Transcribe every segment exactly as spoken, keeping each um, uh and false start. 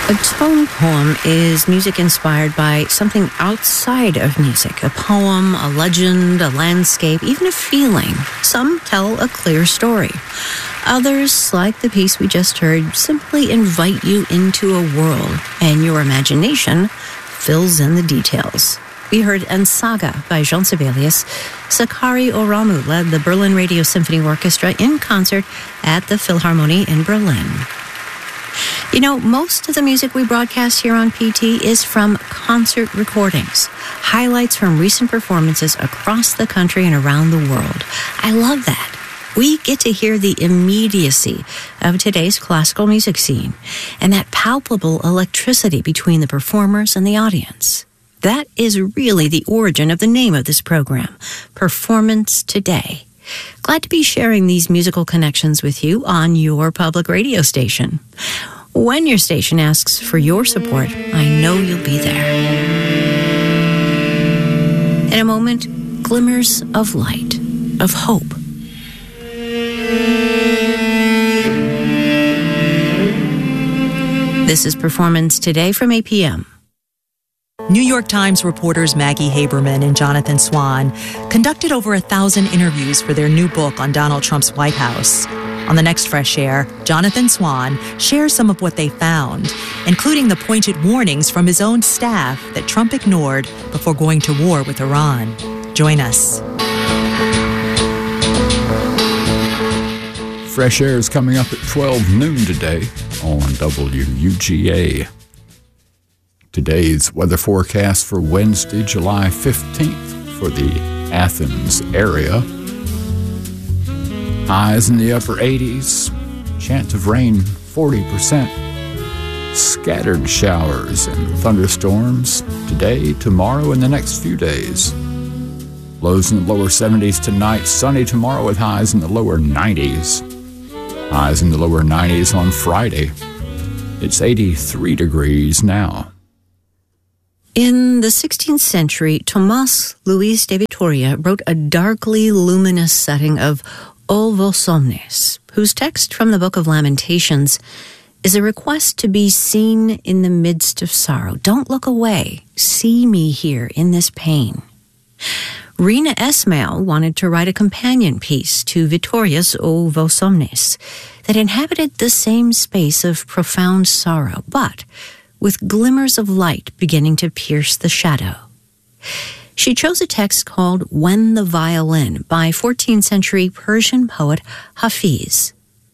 A tone poem is music inspired by something outside of music. A poem, a legend, a landscape, even a feeling. Some tell a clear story. Others, like the piece we just heard, simply invite you into a world, and your imagination fills in the details. We heard En Saga by Jean Sibelius. Sakari Oramu led the Berlin Radio Symphony Orchestra in concert at the Philharmonie in Berlin. You know, most of the music we broadcast here on P T is from concert recordings, highlights from recent performances across the country and around the world. I love that. We get to hear the immediacy of today's classical music scene and that palpable electricity between the performers and the audience. That is really the origin of the name of this program, Performance Today. Glad to be sharing these musical connections with you on your public radio station. When your station asks for your support, I know you'll be there. In a moment, glimmers of light, of hope. This is Performance Today from eight p.m. New York Times reporters Maggie Haberman and Jonathan Swan conducted over a thousand interviews for their new book on Donald Trump's White House. On the next Fresh Air, Jonathan Swan shares some of what they found, including the pointed warnings from his own staff that Trump ignored before going to war with Iran. Join us. Fresh Air is coming up at twelve noon today on W U G A. Today's weather forecast for Wednesday, July fifteenth for the Athens area. Highs in the upper eighties, chance of rain forty percent. Scattered showers and thunderstorms today, tomorrow, and the next few days. Lows in the lower seventies tonight, sunny tomorrow with highs in the lower nineties. Highs in the lower nineties on Friday. It's eighty-three degrees now. In the sixteenth century, Tomás Luis de Vitoria wrote a darkly luminous setting of O vos omnes, whose text from the Book of Lamentations is a request to be seen in the midst of sorrow. Don't look away. See me here in this pain. Rina Esmail wanted to write a companion piece to Vitoria's O vos omnes that inhabited the same space of profound sorrow, but with glimmers of light beginning to pierce the shadow. She chose a text called When the Violin by fourteenth century Persian poet Hafiz.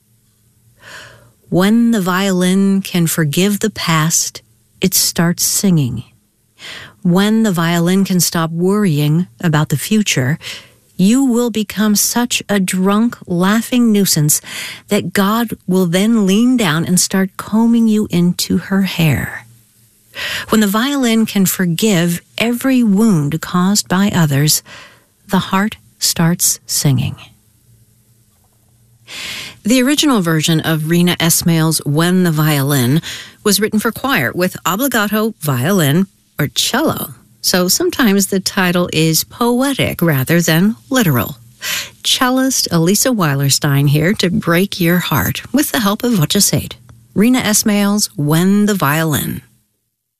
When the violin can forgive the past, it starts singing. When the violin can stop worrying about the future, you will become such a drunk, laughing nuisance that God will then lean down and start combing you into her hair. When the violin can forgive every wound caused by others, the heart starts singing. The original version of Rina Esmail's When the Violin was written for choir with obbligato violin or cello. So sometimes the title is poetic rather than literal. Cellist Elisa Weilerstein here to break your heart with the help of Voce Sade. Rina Esmail's When the Violin.